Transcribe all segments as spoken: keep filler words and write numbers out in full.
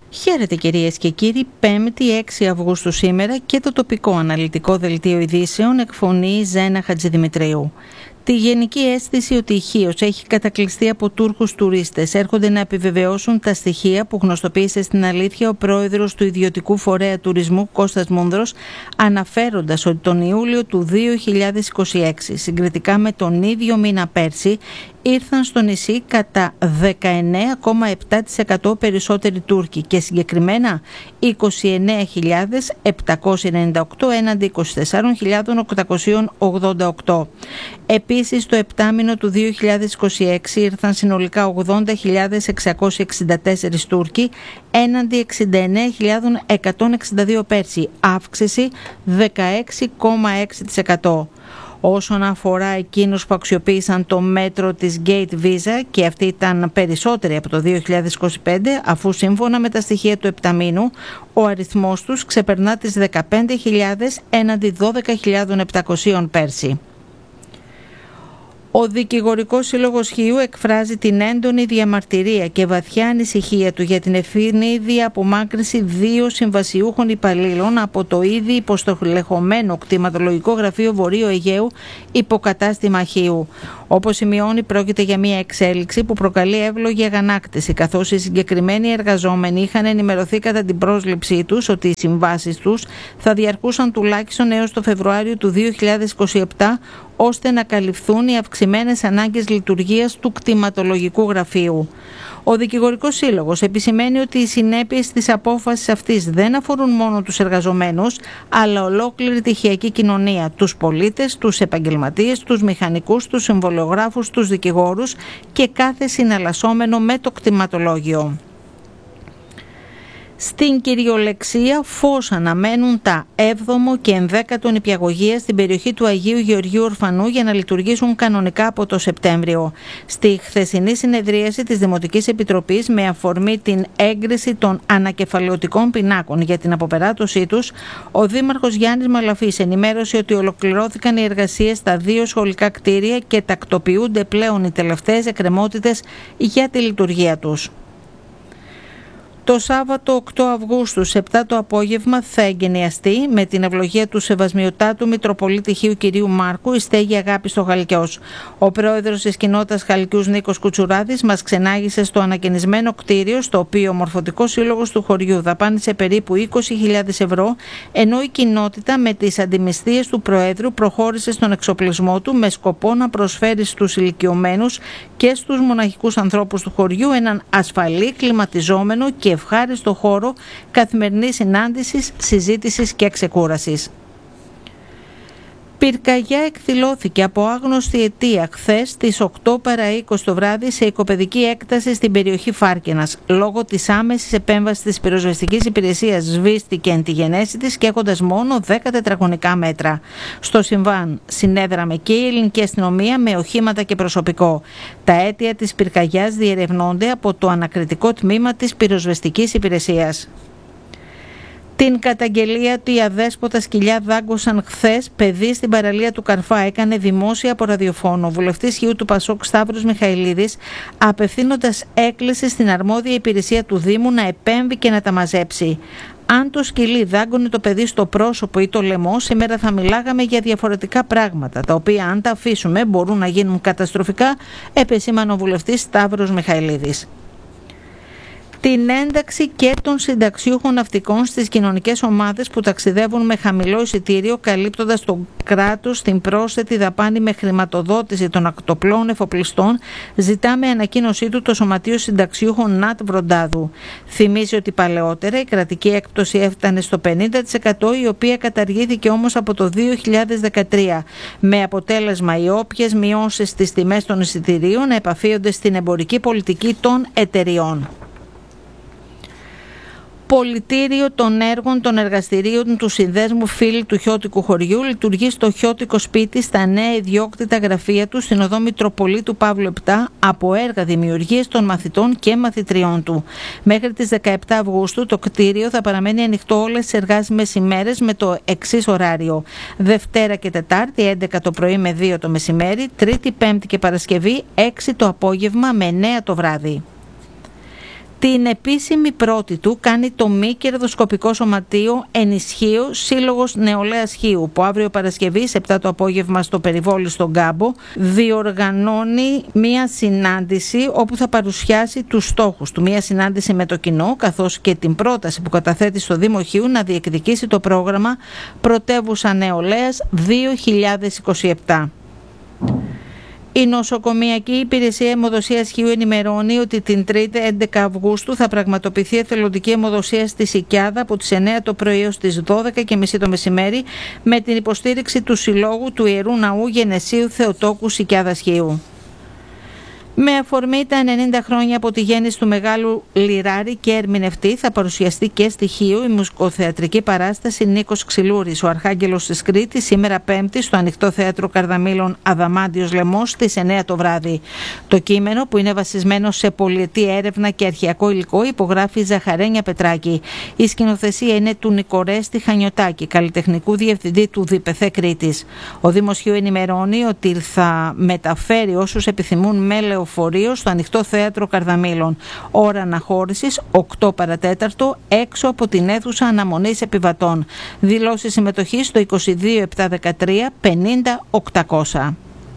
Χαίρετε κυρίες και κύριοι, πέμπτη έξι Αυγούστου σήμερα και το τοπικό αναλυτικό δελτίο ειδήσεων εκφωνεί Ζένα Χατζηδημητρίου. Τη γενική αίσθηση ότι η Χίος έχει κατακλειστεί από Τούρκους τουρίστες έρχονται να επιβεβαιώσουν τα στοιχεία που γνωστοποίησε στην Αλήθεια ο πρόεδρος του ιδιωτικού φορέα τουρισμού Κώστας Μούνδρος, αναφέροντας ότι τον Ιούλιο του δύο χιλιάδες είκοσι έξι, συγκριτικά με τον ίδιο μήνα πέρσι, ήρθαν στο νησί κατά δεκαεννέα κόμμα επτά τοις εκατό περισσότεροι Τούρκοι και συγκεκριμένα είκοσι εννέα χιλιάδες επτακόσιοι ενενήντα οκτώ έναντι είκοσι τέσσερις χιλιάδες οκτακόσιοι ογδόντα οκτώ. Επίσης, το επτάμηνο του δύο χιλιάδες είκοσι έξι ήρθαν συνολικά ογδόντα χιλιάδες εξακόσιοι εξήντα τέσσερις Τούρκοι έναντι εξήντα εννέα χιλιάδες εκατόν εξήντα δύο πέρσι, αύξηση δεκαέξι κόμμα έξι τοις εκατό. Όσον αφορά εκείνους που αξιοποίησαν το μέτρο της Gate Visa, και αυτοί ήταν περισσότεροι από το δύο χιλιάδες είκοσι πέντε, αφού σύμφωνα με τα στοιχεία του επταμήνου ο αριθμός τους ξεπερνά τις δεκαπέντε χιλιάδες έναντι δώδεκα χιλιάδες επτακόσιοι πέρσι. Ο Δικηγορικός Σύλλογος Χίου εκφράζει την έντονη διαμαρτυρία και βαθιά ανησυχία του για την ευθύνη απομάκρυνση δύο συμβασιούχων υπαλλήλων από το ήδη υποστελεχωμένο κτηματολογικό γραφείο Βορείου Αιγαίου υποκατάστημα Χίου. Όπως σημειώνει, πρόκειται για μια εξέλιξη που προκαλεί εύλογη αγανάκτηση, καθώς οι συγκεκριμένοι εργαζόμενοι είχαν ενημερωθεί κατά την πρόσληψή τους ότι οι συμβάσεις τους θα διαρκούσαν τουλάχιστον έως το Φεβρουάριο του δύο χιλιάδες είκοσι επτά, ώστε να καλυφθούν οι αυξημένες ανάγκες λειτουργίας του κτηματολογικού γραφείου. Ο Δικηγορικός Σύλλογος επισημαίνει ότι οι συνέπειες της απόφασης αυτής δεν αφορούν μόνο τους εργαζομένους, αλλά ολόκληρη τη χειακή κοινωνία, τους πολίτες, τους επαγγελματίες, τους μηχανικούς, τους συμβολιογράφους, τους δικηγόρους και κάθε συναλλασσόμενο με το κτηματολόγιο. Στην κυριολεξία φως αναμένουν τα έβδομο και ενδέκατο νηπιαγωγεία στην περιοχή του Αγίου Γεωργίου Ορφανού για να λειτουργήσουν κανονικά από το Σεπτέμβριο. Στη χθεσινή συνεδρίαση της Δημοτικής Επιτροπής, με αφορμή την έγκριση των ανακεφαλαιωτικών πινάκων για την αποπεράτωσή τους, ο Δήμαρχος Γιάννης Μαλαφής ενημέρωσε ότι ολοκληρώθηκαν οι εργασίες στα δύο σχολικά κτίρια και τακτοποιούνται πλέον οι τελευταίες εκκρεμότητες για τη λειτουργία τους. Το Σάββατο οκτώ Αυγούστου σε επτά το απόγευμα θα εγκαινιαστεί με την ευλογία του Σεβασμιωτάτου Μητροπολίτη Χίου κυρίου Μάρκου η στέγη Αγάπη στο Χαλκιός. Ο πρόεδρος της κοινότητας Χαλκιούς Νίκος Κουτσουράδης μας ξενάγησε στο ανακαινισμένο κτίριο, στο οποίο ο Μορφωτικός Σύλλογος του χωριού δαπάνησε περίπου είκοσι χιλιάδες ευρώ, ενώ η κοινότητα με τις αντιμισθίες του Προέδρου προχώρησε στον εξοπλισμό του με σκοπό να προσφέρει στους ηλικιωμένους και στους μοναχικούς ανθρώπους του χωριού έναν ασφαλή, κλιματιζόμενο και ευχάριστο χώρο καθημερινής συνάντησης, συζήτησης και ξεκούρασης. Πυρκαγιά εκδηλώθηκε από άγνωστη αιτία χθες στις οκτώ παρά είκοσι το βράδυ σε οικοπεδική έκταση στην περιοχή Φάρκαινας. Λόγω της άμεσης επέμβασης της πυροσβεστικής υπηρεσίας σβήστηκε εν τη γενέση της και έχοντας μόνο δέκα τετραγωνικά μέτρα. Στο συμβάν συνέδραμε και η ελληνική αστυνομία με οχήματα και προσωπικό. Τα αίτια της πυρκαγιάς διερευνώνται από το ανακριτικό τμήμα της πυροσβεστικής υπηρεσίας. Την καταγγελία ότι οι αδέσποτα σκυλιά δάγκωσαν χθες παιδί στην παραλία του Καρφά έκανε δημόσια από ραδιοφώνο ο βουλευτής Χίου του Πασόκ Σταύρος Μιχαηλίδης, απευθύνοντας έκκληση στην αρμόδια υπηρεσία του Δήμου να επέμβει και να τα μαζέψει. Αν το σκυλί δάγκωνε το παιδί στο πρόσωπο ή το λαιμό, σήμερα θα μιλάγαμε για διαφορετικά πράγματα, τα οποία αν τα αφήσουμε μπορούν να γίνουν καταστροφικά, επεσήμανε ο βουλευτής Σταύρος Μιχαηλίδης. Την ένταξη και των συνταξιούχων ναυτικών στις κοινωνικές ομάδες που ταξιδεύουν με χαμηλό εισιτήριο, καλύπτοντας το κράτος την πρόσθετη δαπάνη με χρηματοδότηση των ακτοπλών εφοπλιστών, ζητά με ανακοίνωσή του το Σωματείο Συνταξιούχων ΝΑΤ Βροντάδου. Θυμίζει ότι παλαιότερα η κρατική έκπτωση έφτανε στο πενήντα τοις εκατό, η οποία καταργήθηκε όμως από το δύο χιλιάδες δεκατρία, με αποτέλεσμα οι όποιες μειώσεις στις τιμές των εισιτηρίων να επαφίονται στην εμπορική πολιτική των εταιριών. Πολιτήριο των έργων των εργαστηρίων του Συνδέσμου Φίλοι του Χιώτικου Χωριού λειτουργεί στο Χιώτικο Σπίτι στα νέα ιδιόκτητα γραφεία του στην οδό Μητροπολίτου Παύλου επτά από έργα δημιουργίας των μαθητών και μαθητριών του. Μέχρι τις δεκαεπτά Αυγούστου το κτίριο θα παραμένει ανοιχτό όλες τις εργάσιμες ημέρες με το εξής ωράριο: Δευτέρα και Τετάρτη έντεκα το πρωί με δύο το μεσημέρι, Τρίτη, Πέμπτη και Παρασκευή έξι το απόγευμα με εννέα το βράδυ. Την επίσημη πρώτη του κάνει το μη κερδοσκοπικό σωματείο Ενισχύω Σύλλογος Νεολαίας Χίου, που αύριο Παρασκευή σε επτά το απόγευμα στο Περιβόλι στον Κάμπο διοργανώνει μία συνάντηση όπου θα παρουσιάσει τους στόχους του. Μία συνάντηση με το κοινό, καθώς και την πρόταση που καταθέτει στο Δήμο Χίου να διεκδικήσει το πρόγραμμα Πρωτεύουσα Νεολαίας δύο χιλιάδες είκοσι επτά. Η Νοσοκομειακή Υπηρεσία Αιμοδοσίας Χίου ενημερώνει ότι την Τρίτη έντεκα Αυγούστου θα πραγματοποιηθεί εθελοντική αιμοδοσία στη Σικιάδα από τις εννέα το πρωί έως τις δώδεκα και μισή το μεσημέρι με την υποστήριξη του Συλλόγου του Ιερού Ναού Γενεσίου Θεοτόκου Σικιάδας Χίου. Με αφορμή τα ενενήντα χρόνια από τη γέννηση του μεγάλου λιράρη και ερμηνευτή θα παρουσιαστεί και στη Χίου η μουσικοθεατρική παράσταση Νίκος Ξυλούρης, ο Αρχάγγελος της Κρήτης, σήμερα Πέμπτη στο Ανοιχτό Θέατρο Καρδαμήλων Αδαμάντιος Λεμός στις εννέα το βράδυ. Το κείμενο, που είναι βασισμένο σε πολυετή έρευνα και αρχαιακό υλικό, υπογράφει Ζαχαρένια Πετράκη. Η σκηνοθεσία είναι του Νικορέστη Χανιωτάκη, καλλιτεχνικού διευθυντή του ΔΠΘ Κρήτης. Ο Δήμος Χίου ενημερώνει ότι θα μεταφέρει όσους επιθυμούν με λεωφορείο στο Ανοιχτό Θέατρο Καρδαμήλων. Ώρα αναχώρησης οκτώ παρατέταρτο έξω από την αίθουσα αναμονής επιβατών. Δηλώσεις συμμετοχής στο είκοσι δύο επτακόσια δεκατρία πενήντα οκτακόσια.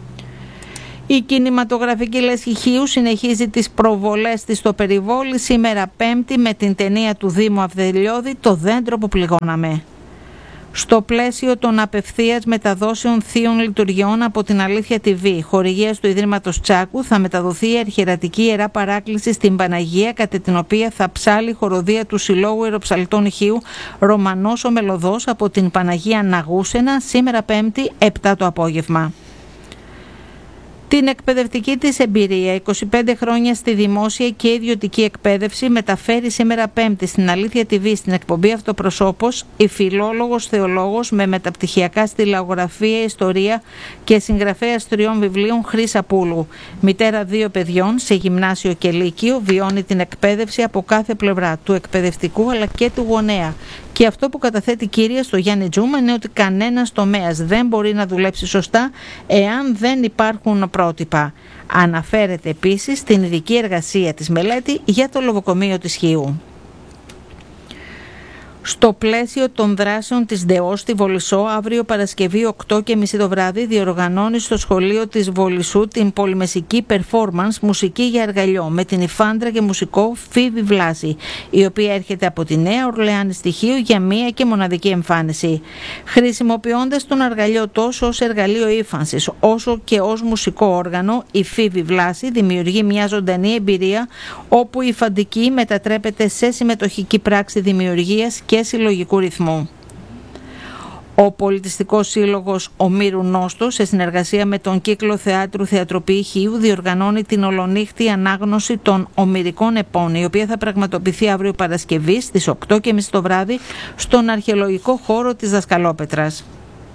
Η κινηματογραφική λέσχη Χίου συνεχίζει τις προβολές της στο Περιβόλι σήμερα Πέμπτη με την ταινία του Δήμου Αυδελιώδη «Το δέντρο που πληγώναμε». Στο πλαίσιο των απευθείας μεταδόσεων θείων λειτουργιών από την Αλήθεια τι βι, χορηγίας του Ιδρύματος Τσάκου, θα μεταδοθεί η αρχιερατική Ιερά Παράκληση στην Παναγία, κατά την οποία θα ψάλει η χοροδία του Συλλόγου Ιεροψαλτών Χίου Ρωμανός ο Μελωδός από την Παναγία Ναγούσενα, σήμερα Πέμπτη, επτά το απόγευμα. Την εκπαιδευτική της εμπειρία, είκοσι πέντε χρόνια στη δημόσια και ιδιωτική εκπαίδευση, μεταφέρει σήμερα Πέμπτη στην Αλήθεια τι βι στην εκπομπή Αυτοπροσώπος η φιλόλογος θεολόγος με μεταπτυχιακά στη λαογραφία, ιστορία και συγγραφέας τριών βιβλίων Χρύσα Πούλου. Μητέρα δύο παιδιών σε γυμνάσιο και λύκειο, βιώνει την εκπαίδευση από κάθε πλευρά, του εκπαιδευτικού αλλά και του γονέα. Και αυτό που καταθέτει κύρια στο Γιάννη Τζούμα είναι ότι κανένας τομέας δεν μπορεί να δουλέψει σωστά εάν δεν υπάρχουν πρότυπα. Αναφέρεται επίσης στην ειδική εργασία της μελέτη για το λογοκομείο της Χίου. Στο πλαίσιο των δράσεων της ΔΕΟ στη Βολισσό, αύριο Παρασκευή οκτώ και μισή το βράδυ διοργανώνει στο σχολείο της Βολισσού την πολυμεσική performance μουσική για αργαλιό με την υφάντρα και μουσικό Φίβη Βλάση, η οποία έρχεται από τη Νέα Ορλεάνη στη Χίου για μία και μοναδική εμφάνιση. Χρησιμοποιώντας τον αργαλιό τόσο ως εργαλείο ύφανσης όσο και ως μουσικό όργανο, η Φίβη Βλάση δημιουργεί μια ζωντανή εμπειρία όπου η υφαντική μετατρέπεται σε συμμετοχική πράξη δημιουργίας και συλλογικού ρυθμού. Ο Πολιτιστικός Σύλλογος Ομήρου Νόστος, σε συνεργασία με τον Κύκλο Θεάτρου Θεατροποιή Χίου, διοργανώνει την ολονύχτη ανάγνωση των Ομηρικών Επών, η οποία θα πραγματοποιηθεί αύριο Παρασκευή στις οκτώ και μισή το βράδυ στον αρχαιολογικό χώρο της Δασκαλόπετρας.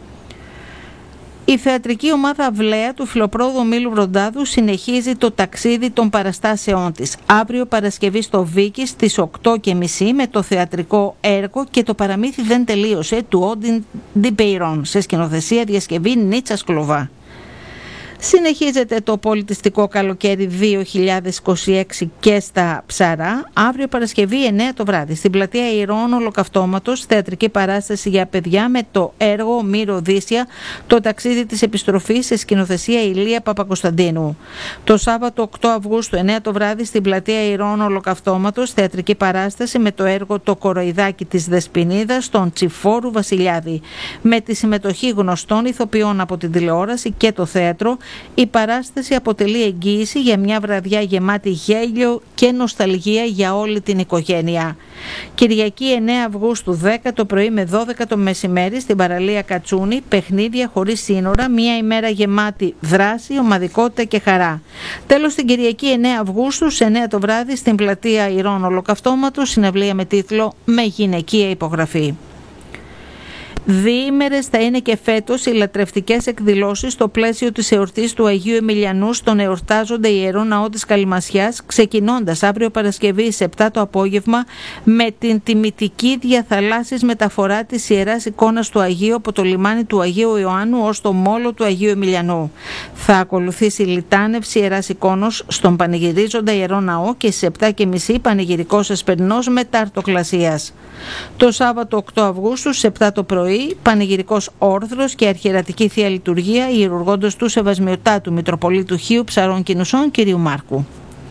Η θεατρική ομάδα Βλέα του Φιλοπρόδου Μήλου Βροντάδου συνεχίζει το ταξίδι των παραστάσεών της. Αύριο Παρασκευή στο Βίκη στις οκτώ και μισή με το θεατρικό έργο «Και το παραμύθι δεν τελείωσε» του Όντιν Ντιπεϊρόν, σε σκηνοθεσία διασκευή Νίτσας Κλωβά. Συνεχίζεται το πολιτιστικό καλοκαίρι δύο χιλιάδες είκοσι έξι και στα Ψαρά, αύριο Παρασκευή εννέα το βράδυ, στην πλατεία Ηρών Ολοκαυτώματος, θεατρική παράσταση για παιδιά με το έργο Μύρο Οδύσσια, το ταξίδι της επιστροφής, σε σκηνοθεσία Ηλία Παπακοσταντίνου. Το Σάββατο οκτώ Αυγούστου εννέα το βράδυ, στην πλατεία Ηρών Ολοκαυτώματος, θεατρική παράσταση με το έργο Το Κοροϊδάκι της Δεσποινίδας, των Τσιφόρου Βασιλιάδη, με τη συμμετοχή γνωστών ηθοποιών από την τηλεόραση και το θέατρο. Η παράσταση αποτελεί εγγύηση για μια βραδιά γεμάτη γέλιο και νοσταλγία για όλη την οικογένεια. Κυριακή εννέα Αυγούστου δέκα το πρωί με δώδεκα το μεσημέρι στην παραλία Κατσούνη, παιχνίδια χωρίς σύνορα, μια ημέρα γεμάτη δράση, ομαδικότητα και χαρά. Τέλος, την Κυριακή εννέα Αυγούστου σε εννέα το βράδυ στην πλατεία Ηρών Ολοκαυτώματος, συναυλία με τίτλο «Με γυναικεία υπογραφή». Διήμερες θα είναι και φέτος οι λατρευτικές εκδηλώσεις στο πλαίσιο της εορτής του Αγίου Εμιλιανού στον εορτάζοντα Ιερό Ναό της Καλυμασιάς, ξεκινώντας αύριο Παρασκευή στις επτά το απόγευμα με την τιμητική διαθαλάσσης μεταφορά της Ιεράς Εικόνας του Αγίου από το λιμάνι του Αγίου Ιωάννου ως το μόλο του Αγίου Εμιλιανού. Θα ακολουθήσει λιτάνευση Ιεράς Εικόνος στον πανηγυρίζοντα Ιερό Ναό και στις επτά και μισή πανηγυρικός εσπερινός μετά αρτοκλασίας. Το Σάββατο οκτώ Αυγούστου στις επτά το πρωί, πανηγυρικός όρθρος και αρχιερατική Θεία Λειτουργία ιερουργώντος του Σεβασμιωτάτου Μητροπολίτου Χίου Ψαρών Κινουσών κ. Μάρκου.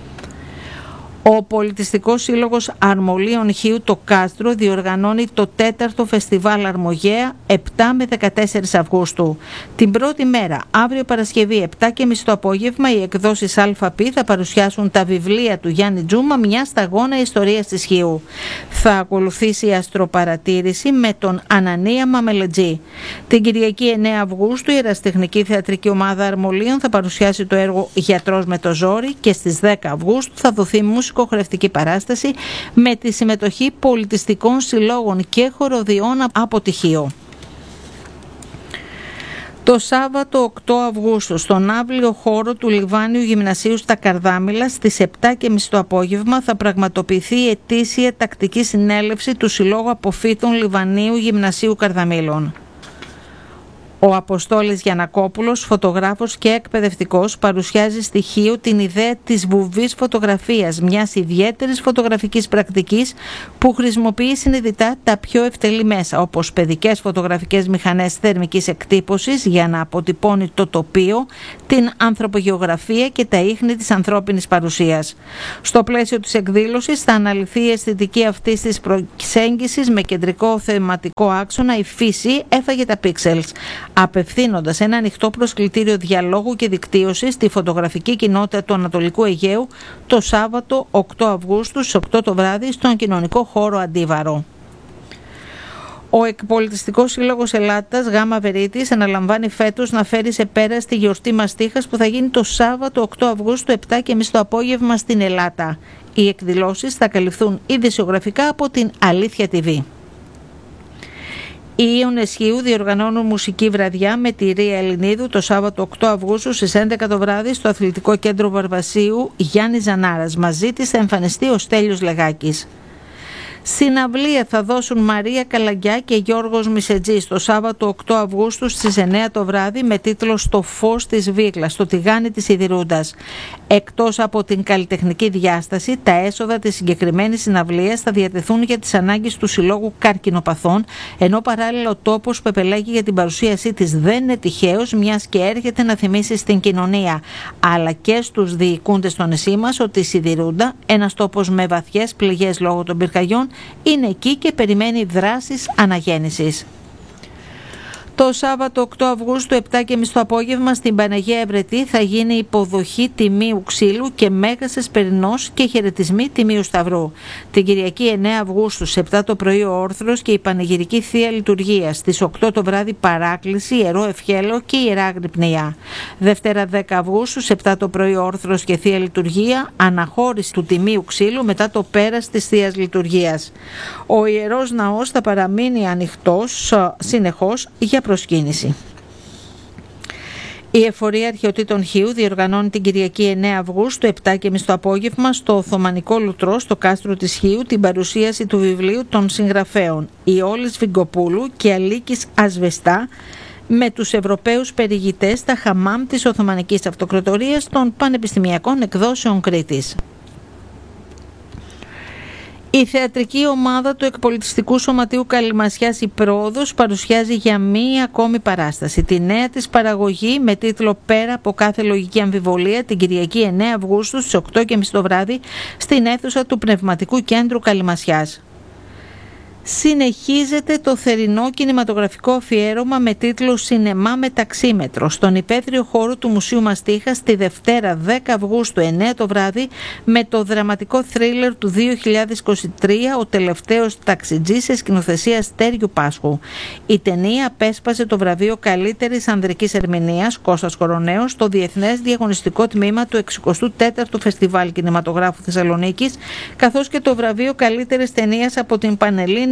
Ο Πολιτιστικός Σύλλογος Αρμολίων Χίου το Κάστρο διοργανώνει το τέταρτο Φεστιβάλ Αρμογέα επτά με δεκατέσσερις Αυγούστου. Την πρώτη μέρα, αύριο Παρασκευή επτά και μισή το απόγευμα, οι εκδόσεις ΑΠ θα παρουσιάσουν τα βιβλία του Γιάννη Τζούμα, μια σταγόνα ιστορίας της Χίου. Θα ακολουθήσει η αστροπαρατήρηση με τον Ανανία Μαμελετζή. Την Κυριακή εννέα Αυγούστου η Ερασιτεχνική Θεατρική Ομάδα Αρμολίων θα παρουσιάσει το έργο Γιατρός με το ζόρι και στις δέκα Αυγούστου θα δοθεί μουσικοχορευτική παράσταση με τη συμμετοχή πολιτιστικών συλλόγων και χοροδιών από τη Χίο. Το Σάββατο οκτώ Αυγούστου στον άβλιο χώρο του Λιβάνιου Γυμνασίου στα Καρδάμηλα στις επτά και μισή το απόγευμα θα πραγματοποιηθεί η ετήσια τακτική συνέλευση του Συλλόγου Αποφύτων Λιβανίου Γυμνασίου Καρδαμήλων. Ο Αποστόλης Γιαννακόπουλος, φωτογράφος και εκπαιδευτικός, παρουσιάζει στοιχείο την ιδέα της βουβής φωτογραφίας, μιας ιδιαίτερης φωτογραφικής πρακτικής που χρησιμοποιεί συνειδητά τα πιο ευτελή μέσα, όπως παιδικές φωτογραφικές μηχανές θερμικής εκτύπωσης για να αποτυπώνει το τοπίο, την ανθρωπογεωγραφία και τα ίχνη της ανθρώπινης παρουσίας. Στο πλαίσιο της εκδήλωσης θα αναλυθεί η αισθητική αυτής της προσέγγισης με κεντρικό θεματικό άξονα «Η φύση έφαγε τα πίξελς», απευθύνοντας ένα ανοιχτό προσκλητήριο διαλόγου και δικτύωσης στη φωτογραφική κοινότητα του Ανατολικού Αιγαίου το Σάββατο οκτώ Αυγούστου στις οκτώ το βράδυ στον κοινωνικό χώρο Αντίβαρο. Ο Εκπολιτιστικός Σύλλογος Ελλάτας Γάμα Βερίτης αναλαμβάνει φέτος να φέρει σε πέρα στη γιορτή Μαστίχας που θα γίνει το Σάββατο οκτώ Αυγούστου επτά και μισή το απόγευμα στην Ελλάδα. Οι εκδηλώσεις θα καλυφθούν ειδησιογραφικά από την Αλήθεια τι βι. Οι Ιόνες Χίου διοργανώνουν μουσική βραδιά με τη Ρία Ελληνίδου το Σάββατο οκτώ Αυγούστου στις έντεκα το βράδυ στο Αθλητικό Κέντρο Βαρβασίου Γιάννη Ζανάρας. Μαζί της θα εμφανιστεί ο Στέλιος Λεγάκης. Συναυλία θα δώσουν Μαρία Καλαγκιά και Γιώργος Μισετζής το Σάββατο οκτώ Αυγούστου στις εννέα το βράδυ με τίτλο «Στο φως της Βίκλας», στο τηγάνι της Σιδηρούντας. Εκτός από την καλλιτεχνική διάσταση, τα έσοδα της συγκεκριμένης συναυλίας θα διατεθούν για τις ανάγκες του Συλλόγου Καρκινοπαθών, ενώ παράλληλα ο τόπος που επελέγει για την παρουσίασή της δεν είναι τυχαίος, μιας και έρχεται να θυμίσει στην κοινωνία, αλλά και στους διοικούντες στο νησί μας, ότι η Σιδηρούντα, ένας τόπος με βαθιές πληγές λόγω των πυρκαγιών, είναι εκεί και περιμένει δράσεις αναγέννησης. Το Σάββατο οκτώ Αυγούστου επτά και μισή το απόγευμα στην Παναγία Ευρετή θα γίνει υποδοχή Τιμίου Ξύλου και Μέγας Εσπερινός και χαιρετισμοί Τιμίου Σταυρού. Την Κυριακή εννέα Αυγούστου στις επτά το πρωί ο όρθρος και η πανηγυρική Θεία Λειτουργία. Στις οκτώ το βράδυ παράκληση, Ιερό Ευχέλαιο και Ιερά Αγρυπνία. Δευτέρα δέκα Αυγούστου στις επτά το πρωί ο όρθρος και Θεία Λειτουργία, αναχώρηση του Τιμίου Ξύλου μετά το πέρας της Θείας Λειτουργίας. Ο Ιερός Ναός θα παραμείνει ανοιχτός συνεχώς για προσκύνηση. Η Εφορία Αρχαιοτήτων Χίου διοργανώνει την Κυριακή εννέα Αυγούστου επτά και μισή το απόγευμα στο Οθωμανικό Λουτρό στο κάστρο της Χίου την παρουσίαση του βιβλίου των συγγραφέων Ιόλης Φιγκοπούλου και Αλίκης Ασβεστά με τους Ευρωπαίους περιηγητές στα χαμάμ της Οθωμανικής Αυτοκρατορίας των Πανεπιστημιακών Εκδόσεων Κρήτης. Η θεατρική ομάδα του Εκπολιτιστικού Σωματείου Καλυμασιάς «Η Πρόοδος» παρουσιάζει για μία ακόμη παράσταση τη νέα της παραγωγή με τίτλο «Πέρα από κάθε λογική αμφιβολία» την Κυριακή εννέα Αυγούστου στις οκτώ και μισή το βράδυ στην αίθουσα του Πνευματικού Κέντρου Καλυμασιάς. Συνεχίζεται το θερινό κινηματογραφικό αφιέρωμα με τίτλο «Σινεμά με ταξίμετρο» στον υπαίθριο χώρο του Μουσείου Μαστίχας τη Δευτέρα δέκα Αυγούστου εννέα το βράδυ με το δραματικό θρίλερ του δύο χιλιάδες είκοσι τρία «Ο τελευταίος ταξιτζής» σε σκηνοθεσία Στέριου Πάσχου. Η ταινία απέσπασε το βραβείο καλύτερης ανδρικής ερμηνείας Κώστας Κοροναίος στο Διεθνές Διαγωνιστικό Τμήμα του εξηκοστού τέταρτου Φεστιβάλ Κινηματογράφου Θεσσαλονίκης, καθώς και το βραβείο καλύτερης ταινίας από την Πανελλήνια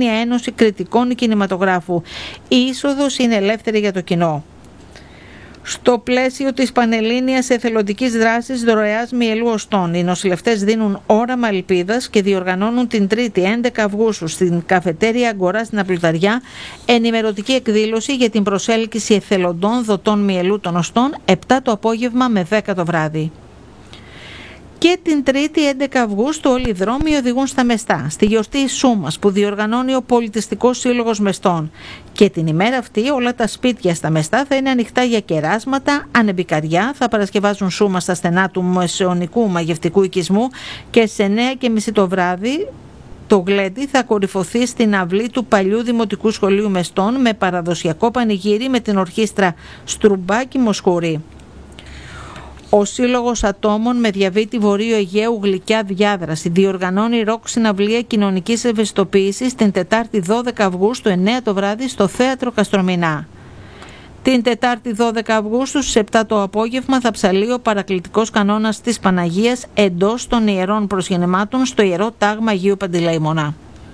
Παγκόσμια Ένωση Κριτικών Κινηματογράφου. Η είσοδος είναι ελεύθερη για το κοινό. Στο πλαίσιο της Πανελλήνιας Εθελοντικής Δράσης Δωρεάς Μυελού Οστών, οι νοσηλευτές δίνουν όραμα ελπίδας και διοργανώνουν την Τρίτη έντεκα Αυγούστου στην Καφετέρια Αγκορά στην Απλουταριά ενημερωτική εκδήλωση για την προσέλκυση εθελοντών δοτών μυελού των οστών, επτά το απόγευμα με δέκα το βράδυ. Και την Τρίτη έντεκα Αυγούστου όλοι οι δρόμοι οδηγούν στα Μεστά, στη γιορτή Σούμας που διοργανώνει ο Πολιτιστικός Σύλλογος Μεστών. Και την ημέρα αυτή όλα τα σπίτια στα Μεστά θα είναι ανοιχτά για κεράσματα, ανεμπικαριά, θα παρασκευάζουν σούμα στα στενά του μεσαιωνικού μαγευτικού οικισμού και στις εννέα και μισή το βράδυ το γλέντι θα κορυφωθεί στην αυλή του παλιού Δημοτικού Σχολείου Μεστών με παραδοσιακό πανηγύρι με την ορχήστρα Στρουμπάκη Μοσχουρή. Ο Σύλλογος Ατόμων με διαβήτη Βορείου Αιγαίου Γλυκιά Διάδραση διοργανώνει ροκ συναυλία κοινωνικής ευαισθητοποίησης την Τετάρτη δώδεκα Αυγούστου εννέα το βράδυ στο Θέατρο Καστρομηνά. Την Τετάρτη δώδεκα Αυγούστου στις επτά το απόγευμα θα ψαλεί ο παρακλητικός κανόνας της Παναγίας εντός των ιερών προσγεννημάτων στο Ιερό Τάγμα Αγίου Παντελεήμωνα.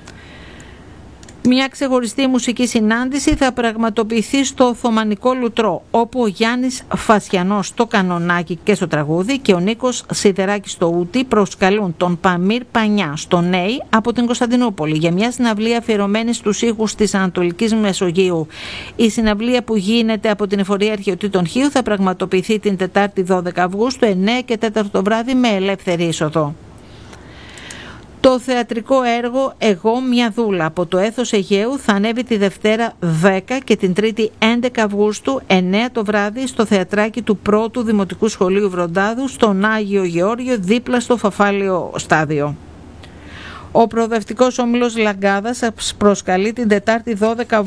Μια ξεχωριστή μουσική συνάντηση θα πραγματοποιηθεί στο Οθωμανικό Λουτρό, όπου ο Γιάννης Φασιανός στο κανονάκι και στο τραγούδι και ο Νίκος Σιδεράκης στο ούτι προσκαλούν τον Παμίρ Πανιά στο Νέι από την Κωνσταντινούπολη για μια συναυλία αφιερωμένη στους ήχους της Ανατολικής Μεσογείου. Η συναυλία που γίνεται από την Εφορία Αρχαιοτήτων Χίου θα πραγματοποιηθεί την Τετάρτη δώδεκα Αυγούστου εννέα και τέσσερα το βράδυ με ελεύθερη είσοδο. Το θεατρικό έργο «Εγώ μια δούλα» από το Έθος Αιγαίου θα ανέβει τη Δευτέρα δέκα και την Τρίτη έντεκα Αυγούστου εννέα το βράδυ στο θεατράκι του πρώτου Δημοτικού Σχολείου Βροντάδου στον Άγιο Γεώργιο δίπλα στο Φαφάλιο Στάδιο. Ο προοδευτικός όμιλος Λαγκάδας προσκαλεί την Τετάρτη δώδεκα